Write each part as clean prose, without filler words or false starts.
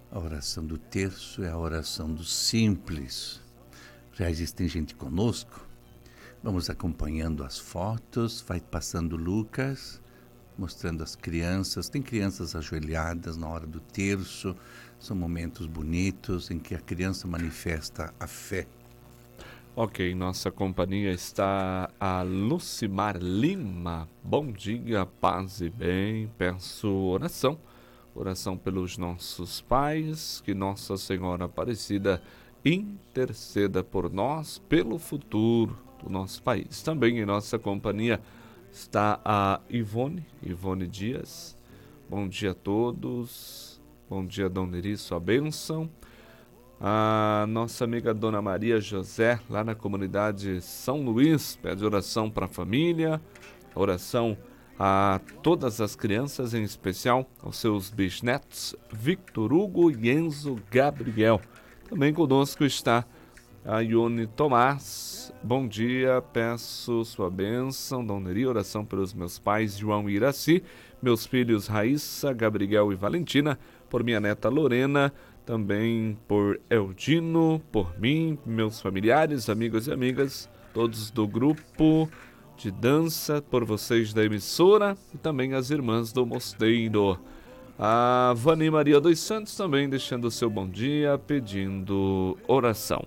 A oração do terço é a oração do simples. Já existe gente conosco? Vamos acompanhando as fotos, vai passando Lucas, mostrando as crianças. Tem crianças ajoelhadas na hora do terço. São momentos bonitos em que a criança manifesta a fé. Ok, nossa companhia está a Lucimar Lima. Bom dia, paz e bem. Peço oração pelos nossos pais, que Nossa Senhora Aparecida interceda por nós, pelo futuro do nosso país. Também em nossa companhia está a Ivone Dias. Bom dia a todos. Bom dia, Dona Neri, sua bênção. A nossa amiga Dona Maria José, lá na comunidade São Luís, pede oração para a família, oração a todas as crianças, em especial aos seus bisnetos, Victor Hugo e Enzo Gabriel. Também conosco está a Ione Tomás. Bom dia, peço sua bênção, Dona Neri, oração pelos meus pais, João e Iraci, meus filhos Raíssa, Gabriel e Valentina, por minha neta Lorena, também por Eudino, por mim, meus familiares, amigos e amigas, todos do grupo de dança, por vocês da emissora e também as irmãs do Mosteiro. A Vani Maria dos Santos também deixando o seu bom dia, pedindo oração.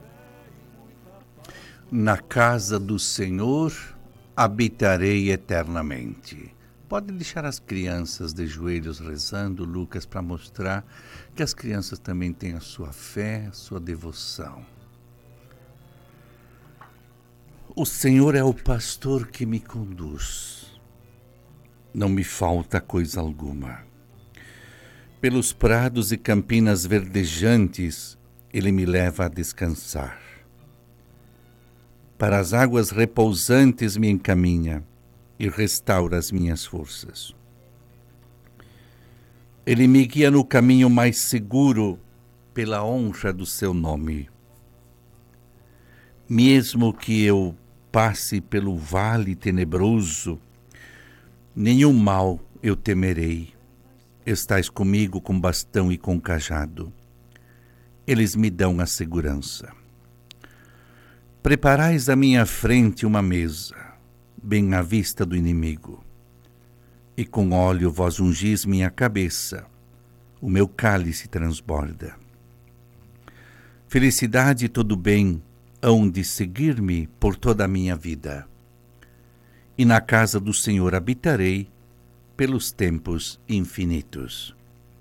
Na casa do Senhor habitarei eternamente. Pode deixar as crianças de joelhos rezando, Lucas, para mostrar que as crianças também têm a sua fé, a sua devoção. O Senhor é o pastor que me conduz. Não me falta coisa alguma. Pelos prados e campinas verdejantes, Ele me leva a descansar. Para as águas repousantes me encaminha e restaura as minhas forças. Ele me guia no caminho mais seguro pela honra do seu nome. Mesmo que eu passe pelo vale tenebroso, nenhum mal eu temerei. Estais comigo com bastão e com cajado. Eles me dão a segurança. Preparais à minha frente uma mesa, bem à vista do inimigo. E com óleo vós ungis minha cabeça, o meu cálice transborda. Felicidade e todo bem hão de seguir-me por toda a minha vida. E na casa do Senhor habitarei pelos tempos infinitos.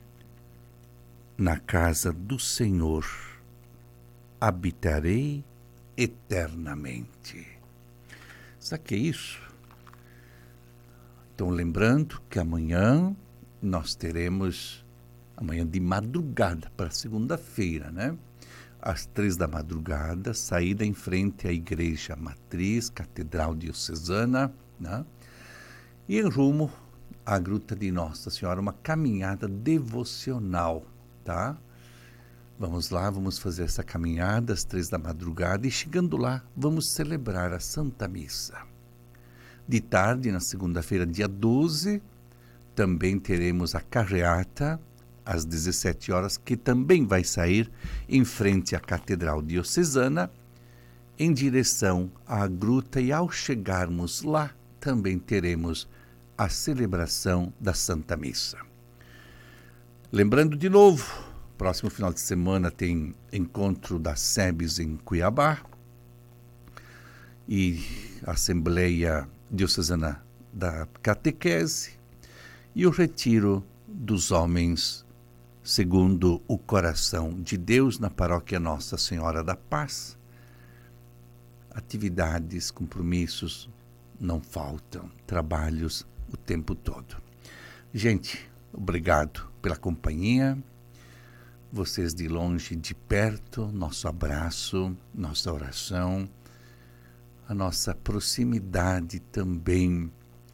Na casa do Senhor habitarei eternamente. Sabe o que é isso? Então, lembrando que amanhã nós teremos, amanhã de madrugada para segunda-feira, né? Às 3 da madrugada, saída em frente à Igreja Matriz, Catedral Diocesana, né? E em rumo à Gruta de Nossa Senhora, uma caminhada devocional, tá? Vamos lá, vamos fazer essa caminhada às 3 da madrugada e chegando lá, vamos celebrar a Santa Missa. De tarde, na segunda-feira, dia 12, também teremos a carreata às 17 horas, que também vai sair em frente à Catedral Diocesana, em direção à gruta, e ao chegarmos lá, também teremos a celebração da Santa Missa. Lembrando de novo, próximo final de semana tem encontro da SEBS em Cuiabá e Assembleia Diocesana da Catequese e o Retiro dos Homens segundo o Coração de Deus na Paróquia Nossa Senhora da Paz. Atividades, compromissos não faltam, trabalhos o tempo todo. Gente, obrigado pela companhia. Vocês de longe, de perto, nosso abraço, nossa oração, a nossa proximidade também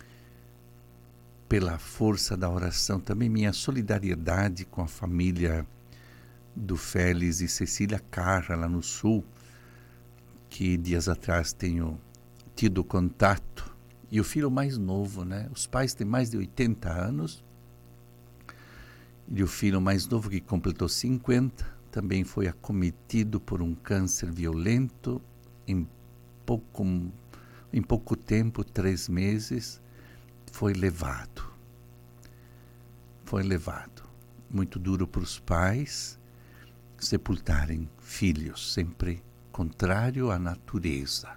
pela força da oração, também minha solidariedade com a família do Félix e Cecília Carra, lá no Sul, que dias atrás tenho tido contato, e o filho mais novo, né? Os pais têm mais de 80 anos, E o filho mais novo, que completou 50, também foi acometido por um câncer violento. Em pouco tempo, 3 meses, foi levado. Muito duro para os pais sepultarem filhos, sempre contrário à natureza.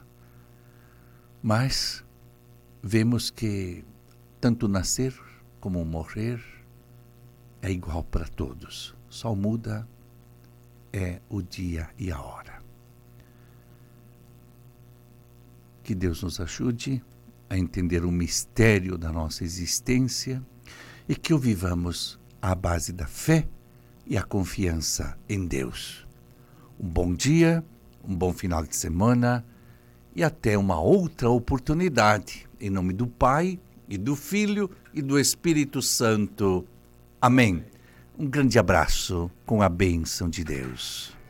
Mas vemos que tanto nascer como morrer é igual para todos. Só muda o dia e a hora. Que Deus nos ajude a entender o mistério da nossa existência e que o vivamos à base da fé e a confiança em Deus. Um bom dia, um bom final de semana e até uma outra oportunidade. Em nome do Pai, e do Filho e do Espírito Santo. Amém. Um grande abraço com a bênção de Deus.